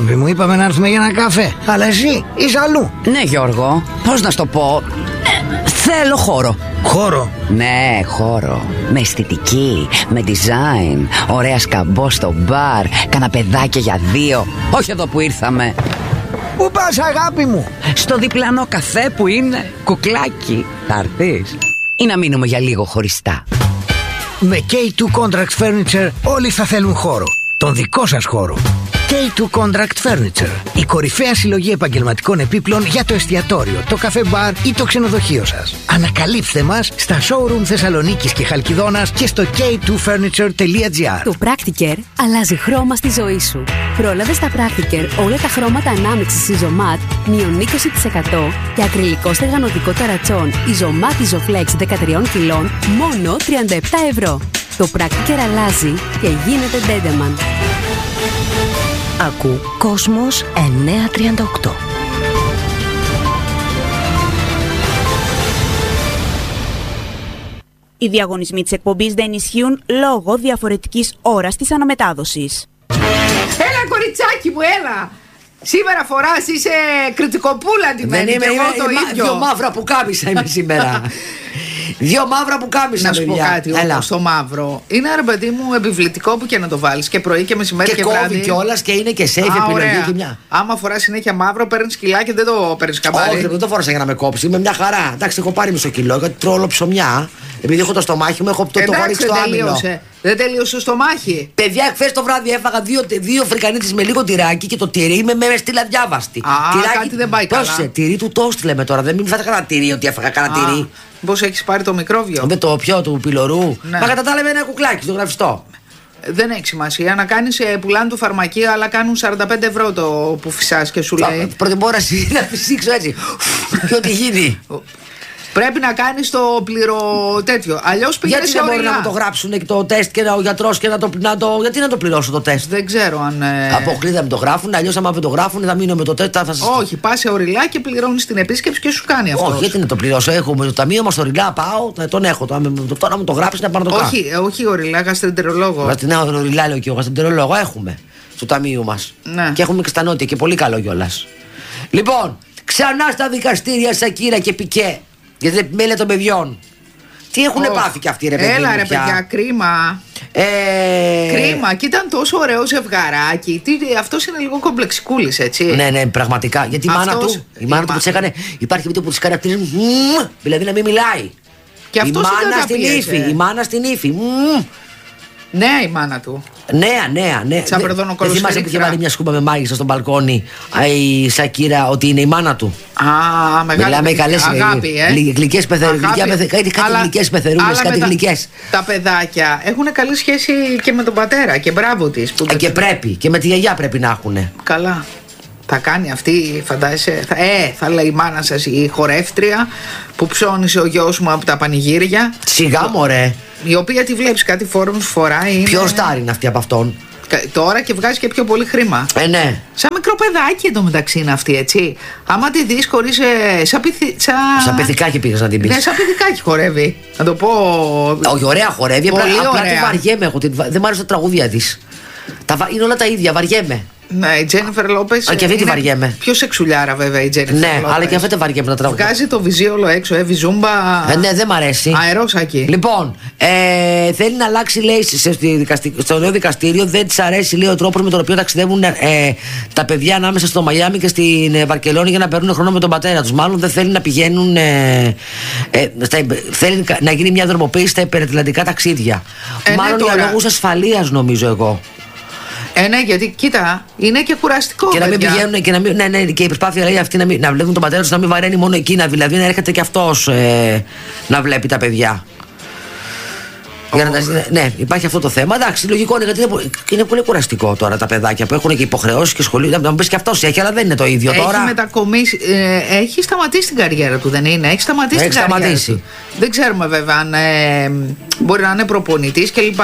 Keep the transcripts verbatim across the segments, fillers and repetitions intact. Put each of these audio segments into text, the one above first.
αγάπη μου, είπαμε να έρθουμε για ένα καφέ. Αλλά εσύ είσαι αλλού. Ναι, Γιώργο, πώς να σου το πω. ε, Θέλω χώρο. Χώρο? Ναι, χώρο. Με αισθητική, με design. Ωραία σκαμπό στο μπαρ. Καναπεδάκια για δύο. Όχι εδώ που ήρθαμε. Πού πας αγάπη μου? Στο διπλανό καφέ που είναι κουκλάκι. Θα έρθεις ή να μείνουμε για λίγο χωριστά? Με κέι τού Contract Furniture όλοι θα θέλουν χώρο. Τον δικό σας χώρο. κέι τού Contract Furniture. Η κορυφαία συλλογή επαγγελματικών επίπλων για το εστιατόριο, το καφέ μπαρ ή το ξενοδοχείο σας. Ανακαλύψτε μας στα showroom Θεσσαλονίκης και Χαλκιδόνας και στο κέι τού φέρνιτσερ τελεία τζι άρ. Το Practicare αλλάζει χρώμα στη ζωή σου. Πρόλαβε στα Practicare όλα τα χρώματα ανάμειξης Isomat μείον είκοσι τοις εκατό και ακριλικό στεγανοτικό ταρατσόν Isomat Isoflex δεκατρία κιλών μόνο τριάντα επτά ευρώ. Το Practicare αλλάζει και γίνεται Dedeman. Ακού Κόσμος εννιακόσια τριάντα οκτώ. Οι διαγωνισμοί της εκπομπής δεν ισχύουν λόγω διαφορετικής ώρας της αναμετάδοσης. Έλα κοριτσάκι μου, έλα! Σήμερα φοράς, είσαι κριτικοπούλα αντιμένη. Δεν είμαι, εγώ είμαι, το είμαι, ίδιο. Δυο μαύρα που κάμισα είμαι σήμερα. Δυο μαύρα που κάμισα. Να σου πω κάτι όμως, το μαύρο είναι, ρε παιδί μου, επιβλητικό που και να το βάλεις και πρωί και μεσημέρι και, και βράδυ. Και κόβει κιόλας και είναι και safe επιλογή και μια. Άμα φοράς συνέχεια μαύρο, παίρνεις κιλά και δεν το παίρνεις καμπάρι. Όχι, δεν το φόρασα για να με κόψει. Είμαι μια χαρά. Εντάξει, έχω πάρει μισό κιλό γιατί τρώω όλο ψωμιά. Επειδή έχω το στομάχι μου, έχω το, το χωρί στο άμυλο. Δεν τελείωσε το στομάχι. Παιδιά, χθες το βράδυ έφαγα δύο, δύο φρικανίτες με λίγο τυράκι και το τυρί με, με στείλα διάβαστη. Α, τυράκι, κάτι δεν πάει καλά. Τόσε, τυρί του τόστ λέμε τώρα. Δεν μην φάτε κανένα τυρί ότι έφαγα κανένα τυρί. Πώς έχεις πάρει το μικρόβιο? Με το πιο του πυλωρού. Ναι. Μα κατά τα άλλα με ένα κουκλάκι στο γραφιστό. Δεν έχει σημασία να κάνεις, πουλάνε του φαρμακείο, αλλά κάνουν σαράντα πέντε ευρώ το που φυσάς και σου λέει. Προτιμόραση να φυσήξω έτσι. Και ό,τι γίνει. Πρέπει να κάνεις το πληρο τέτοιο. Αλλιώς πήγαινε σε ορεινά. Γιατί δεν μπορεί να μου το γράψουν και το τεστ και ο γιατρός και να το, να το. Γιατί να το πληρώσω το τεστ? Δεν ξέρω αν. Ε... Αποκλείται με το γράφουν. Αλλιώς άμα δεν το γράφουν θα μείνω με το τεστ. Θα σας... Όχι, πας σε ορειλά και πληρώνεις την επίσκεψη και σου κάνει αυτό. Όχι, γιατί να το πληρώσω. Έχουμε το ταμείο μας ορειλά, πάω, τον έχω. Τώρα μου το γράψει να πάω να το κάνω. Όχι, όχι ορειλά, γαστρεντερολόγο. Γαστρεντερολόγο, ορειλά λέω και ο γαστρεντερολόγο έχουμε στο ταμείο μας. Ναι. Και έχουμε και στα νότια και πολύ καλό κιόλας. Λοιπόν, ξανά στα δικαστήρια Σακύρα και Πικέ. Γιατί δεν μέλε των παιδιών. Τι έχουνε oh. πάθει κι αυτοί, ρε παιδιά. Έλα, ρε παιδιά, κρίμα. Ε... Κρίμα, και ήταν τόσο ωραίο ζευγαράκι. Τι, αυτός είναι λίγο κομπλεξικούλης, έτσι. Ναι, ναι, πραγματικά. Γιατί η μάνα του, η μάνα του που της έκανε, υπάρχει βίντεο που της κάνει αυτή. Δηλαδή να μην μιλάει. Και η μάνα στην ύφη. Η μάνα στην ύφη. Νέα η μάνα του. Νέα, νέα, νέα. Δεν θυμάσαι που είχε βάλει μια σκούπα με μάγισσα στο μπαλκόνι η Σακύρα ότι είναι η μάνα του? Α, μεγάλη. Μιλάμε καλές αγάπη, ε. Γλυκές πεθερούλες. Κάτι γλυκές πεθερούλες, κάτι γλυκές. Τα παιδάκια έχουν καλή σχέση και με τον πατέρα και μπράβο της. Και πρέπει. Και με τη γιαγιά πρέπει να έχουν. Καλά. Θα κάνει αυτή, φαντάζεσαι. Θα, ε, θα λέει η μάνα σας η χορεύτρια που ψώνισε ο γιος μου από τα πανηγύρια. Σιγά μωρέ. Η οποία τη βλέπεις κάτι φόρουμς φοράει. Είναι... Ποιο στάρ είναι αυτή από αυτόν? Τώρα και βγάζει και πιο πολύ χρήμα. Ε, ναι. Σαν μικρό παιδάκι εντωμεταξύ είναι αυτή, έτσι. Άμα τη δεις χωρίς. Ε, σαν πιθυ... σα... Σαν πεθηκάκι πήγες να την πεις. Ναι, σαν πεθηκάκι χορεύει. Να το πω. Όχι, ωραία χορεύει. Πολύ απλά, ωραία. Απλά τη βαριέμαι. Έχω, δεν μ' άρεσε τα τραγούδια της. Τα, είναι όλα τα ίδια, βαριέμαι. Ναι, η Τζένιφερ Λόπες. Α, και αυτή τη βαριέμαι. Πιο σεξουλιάρα βέβαια η Τζένιφερ. Ναι, Λόπες. αλλά και αυτή βαριέμαι να τραγουδάει. Βγάζει το βυζί όλο έξω, ε, βυζούμπα. Ε, ναι, δεν μ' αρέσει. Αερόσακι. Λοιπόν, ε, θέλει να αλλάξει, λέει, στο νέο δικαστήριο. Δεν της αρέσει, λέει, ο τρόπος με τον οποίο ταξιδεύουν ε, τα παιδιά ανάμεσα στο Μαϊάμι και στην ε, Βαρκελόνη για να παίρνουν χρόνο με τον πατέρα τους. Μάλλον δεν θέλει να πηγαίνουν. Ε, ε, στα, θέλει να γίνει μια δρομοποίηση στα υπερατλαντικά ταξίδια. Ε, Μάλλον ναι, για λόγους ασφαλείας, νομίζω εγώ. Ε, ναι, γιατί κοίτα, είναι και κουραστικό. Και παιδιά. να μην πηγαίνουν και να μην. Ναι, ναι, και η προσπάθεια λέει αυτή να, μην, να βλέπουν τον πατέρα του να μην βαραίνει μόνο εκείνα. Δηλαδή να έρχεται και αυτός ε, να βλέπει τα παιδιά. Oh. Για να τα, ναι, υπάρχει αυτό το θέμα. Εντάξει, λογικό είναι γιατί είναι, είναι πολύ κουραστικό τώρα τα παιδάκια που έχουν και υποχρεώσεις και σχολείο. Να μου πει και αυτός έχει, αλλά δεν είναι το ίδιο έχει τώρα. Μετακομίσει, ε, έχει σταματήσει την καριέρα του, δεν είναι? Έχει σταματήσει έχει την καριέρα σταματήσει. του. Δεν ξέρουμε βέβαια αν ε, μπορεί να είναι προπονητής κλπ.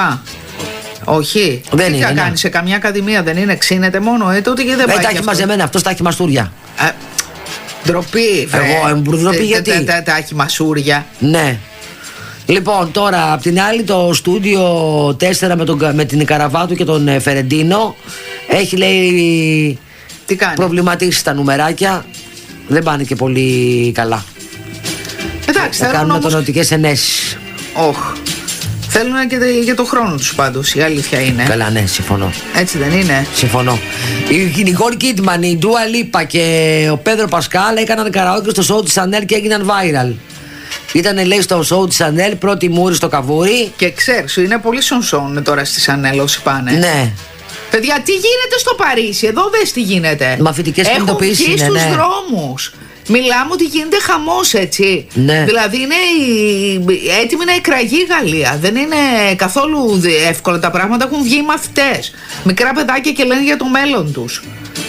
Όχι. Δεν τι είναι. θα κάνει, ναι. Σε καμιά ακαδημία δεν είναι, ξύνεται μόνο. Ε, τότε και δεν ε, πάει. Τα έχει μαζεμένα, αυτό τα έχει μαστούρια. Ε, ντροπή, Εγώ εμπρουδροπή γιατί. Τα έχει μασούρια. Ναι. Λοιπόν, τώρα απ' την άλλη το στούντιο τέσσερα με, τον, με την Καραβάτου και τον ε, Φερεντίνο έχει, λέει, Τι κάνει? Προβληματίσει τα νουμεράκια. Δεν πάνε και πολύ καλά. Εντάξει, θα κάνουν όμως... ατονοτικές ενέσεις. Όχι. Θέλουν και για το χρόνο τους πάντως, η αλήθεια είναι. Καλά, ναι, συμφωνώ. Έτσι δεν είναι? Συμφωνώ. Η Νικόλ Κίτμαν, η Ντούα Λίπα και ο Πέδρο Πασκάλ έκαναν καραόκι στο show της Chanel και έγιναν viral. Ήτανε, λέει, στο show της Chanel, πρώτη μούρη στο καβούρι. Και ξέρεις, είναι πολύ σονσόν τώρα στη Chanel όσοι πάνε. Ναι. Παιδιά, τι γίνεται στο Παρίσι, εδώ δες τι γίνεται. Μαθητικές κινητοποιήσεις είναι, στους ναι. δρόμους. Μιλάμε ότι γίνεται χαμός, έτσι. Ναι. Δηλαδή είναι έτοιμη να εκραγεί η Γαλλία. Δεν είναι καθόλου εύκολα τα πράγματα. Έχουν βγει μαθητές, μικρά παιδάκια, και λένε για το μέλλον τους.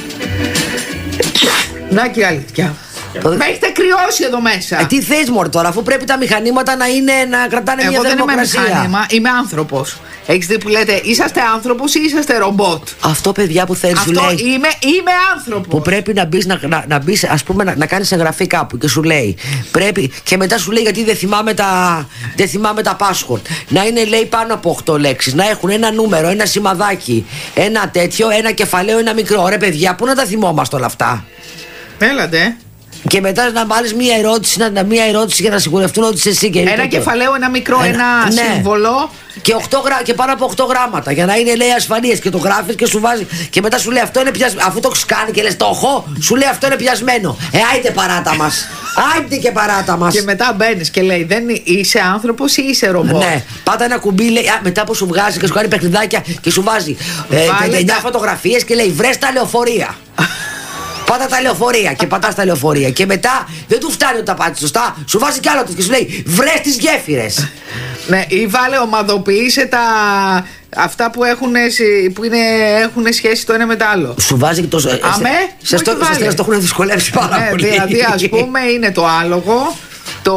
Να και αλήθεια. Με έχετε κρυώσει εδώ μέσα. Ε, τι θες, μωρέ, τώρα, αφού πρέπει τα μηχανήματα να, είναι, να κρατάνε Εγώ μια δεν θερμοκρασία. είμαι μηχάνημα, είμαι άνθρωπος. Έχεις δει που λέτε, είσαστε άνθρωπος ή είσαστε ρομπότ? Αυτό, παιδιά, που θέλει, σου Αυτό λέει. είμαι, είμαι άνθρωπος. Που πρέπει να μπει, να, να, να μπεις, ας πούμε, να, να κάνεις εγγραφή κάπου και σου λέει. Πρέπει, και μετά σου λέει, γιατί δεν θυμάμαι τα, δεν θυμάμαι τα password. Να είναι, λέει, πάνω από οκτώ λέξεις. Να έχουν ένα νούμερο, ένα σημαδάκι, ένα τέτοιο, ένα κεφαλαίο, ένα μικρό. Ρε, παιδιά, πού να τα θυμόμαστε όλα αυτά? Έλατε. Και μετά να βάλεις μία ερώτηση, να, μία ερώτηση για να σιγουρευτούν ότι είσαι εσύ. Και ένα τότε. κεφαλαίο, ένα μικρό, ένα, ένα ναι. σύμβολο. Και, οκτώ, και πάνω από οκτώ γράμματα. Για να είναι, λέει, ασφαλείες. Και το γράφεις και σου βάζει. Και μετά σου λέει αυτό είναι πιασμένο. Αφού το κάνει και λες το έχω, σου λέει αυτό είναι πιασμένο. Ε, άιτε παράτα μας. Άιτε και παράτα μας. Και μετά μπαίνεις και λέει, δεν είσαι άνθρωπος ή είσαι ρομπότ? Ναι, πάτα ένα κουμπί, λέει, α, μετά που σου βγάζει και σου κάνει παιχνιδάκια και σου βάζει ε, εννιά φωτογραφίες και λέει βρες τα λεωφορεία. Πάτα τα λεωφορεία και πατάς τα λεωφορεία. Και μετά δεν του φτάνει ότι τα πάτησε σωστά. Σου βάζει κι άλλο και σου λέει βρες τις γέφυρες. Ναι, ή βάλε ομαδοποιήσε τα. Αυτά που έχουν, που είναι, έχουν σχέση το ένα με το άλλο. Σου βάζει και το. Αμέ, σε το έχουν δυσκολεύσει πάρα ναι, πολύ. Δηλαδή, ας πούμε, είναι το άλογο, το.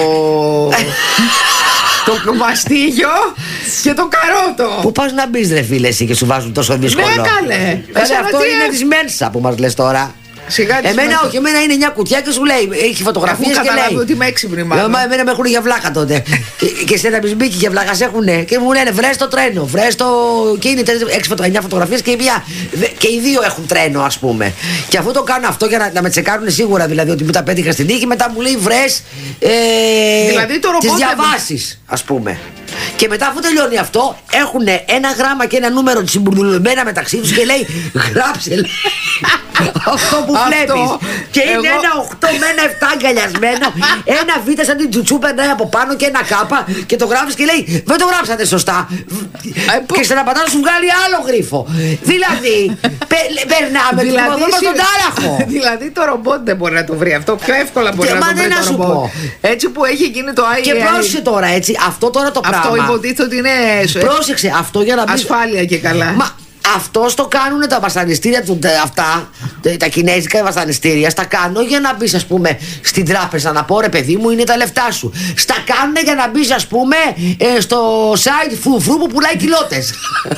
το μαστίγιο και το καρότο. Πού πας να μπεις, ρε φίλε, εσύ, και σου βάζουν τόσο δύσκολο? Ναι, καλέ. Καλέ, αυτό είναι της Μένσα που μας λες τώρα. Σιγά, εμένα όχι, εμένα είναι μια κουτιά και σου λέει, έχει φωτογραφίες και λέει. Ότι είμαι έξυπνη, μάλλον. Μα εμένα με έχουν για βλάκα τότε. και, και σε ένα μπισμίκι για βλάκα σε έχουν. Και μου λένε βρες το τρένο, βρες το. Και είναι εννιά φωτογραφίες και, μια, και οι δύο έχουν τρένο, ας πούμε. Και αφού το κάνω αυτό για να, να με τσεκάρουν σίγουρα, δηλαδή ότι μου τα πέτυχα στην τύχη, μετά μου λέει βρες ε, δηλαδή, τις διαβάσεις, ας πούμε. Και μετά, αφού τελειώνει αυτό, έχουν ένα γράμμα και ένα νούμερο συμπουρδουλεμένα μεταξύ τους και λέει γράψε, λέει, αυτό που βλέπεις. Και είναι εγώ... ένα οκτώ με ένα επτά αγκαλιασμένο, ένα β σαν την τσουτσού περνάει από πάνω και ένα κάπα και το γράφεις και λέει δεν το γράψατε σωστά. Και στεναπατά να σου βγάλει άλλο γρίφο. Δηλαδή, περνάμε δηλαδή, το στον τάραχο. Δηλαδή το ρομπότ δεν μπορεί να το βρει αυτό. Πιο εύκολα μπορεί να το βρει το ρομπότ. Έτσι που έχει γίνει το άι έι. Και πρόσεξε τώρα, έτσι, αυτό τώρα το πράγμα. Αυτό υποτίθεται ότι είναι. Πρόσεξε, αυτό για να μπει. Ασφάλεια και καλά. Μα αυτό το κάνουν τα βασανιστήρια του, αυτά, τα κινέζικα βασανιστήρια. Στα κάνω για να μπει, ας πούμε, στην τράπεζα να πω ρε παιδί μου, είναι τα λεφτά σου. Στα κάνουν για να μπει, ας πούμε, ε, στο site φουφρού που πουλάει κοιλώτες.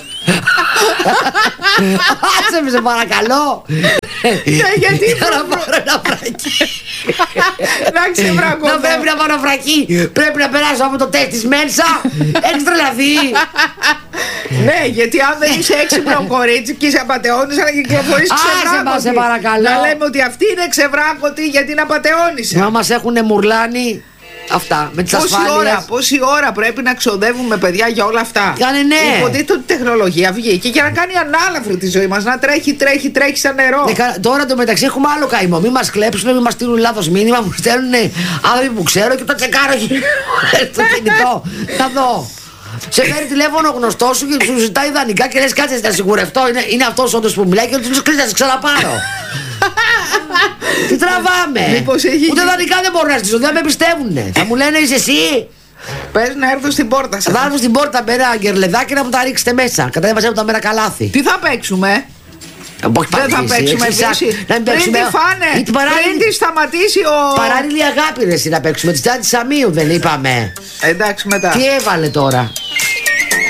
Άσε με, σε παρακαλώ. Γιατί να πάρω ένα βρακί. Να ξεβρακώ. Να πρέπει να πάρω βρακί. Πρέπει να περάσω από το τεστ της Μένσα. Έχεις τρελαθεί. Ναι, γιατί αν δεν είσαι έξυπνο κορίτσι και είσαι απατεώνησα να κυκλοφορείς ξεβράκωτη. Σε παρακαλώ. Να λέμε ότι αυτή είναι ξεβράκωτη γιατί είναι απατεώνησα. Να μας έχουνε μουρλάνει. Αυτά, με τις πόση ασφάλειες. ώρα, πόση ώρα πρέπει να ξοδεύουμε, παιδιά, για όλα αυτά. Κάνε ναι. Υποτίθεται ότι η τεχνολογία βγήκε για να κάνει ανάλαφρη τη ζωή μας. Να τρέχει, τρέχει, τρέχει σαν νερό. Ναι, τώρα το μεταξύ έχουμε άλλο καημό. Μην μας κλέψουν, μην μας στείλουν λάθος μήνυμα. Μου στέλνουν άνθρωποι που ξέρω και το τσεκάρω στο κινητό. Θα δω. Σε παίρνει τηλέφωνο γνωστό σου και σου ζητάει ιδανικά και λες κάτσε να σιγουρευτώ. Είναι, είναι αυτός όντως που μιλάει και του λες κλείσει να σε ξαναπάρω. Τι τραβάμε. Ούτε δανεικά δεν μπορώ να στήσω, δεν με πιστεύουνε. Θα μου λένε είσαι εσύ. Πες να έρθω στην πόρτα σας. Θα έρθω στην πόρτα με ένα γκερλεδάκι να μου τα ρίξετε μέσα. Κατέβασε από τα μέρα καλάθι. Τι θα παίξουμε? Δεν θα παίξουμε επίσης. Πριν τη φάνε, πριν τη σταματήσει ο... Παράλληλη αγάπη ρε, να παίξουμε. Τη Τζάντη Σαμίου δεν είπαμε. Εντάξει μετά. Τι έβαλε τώρα?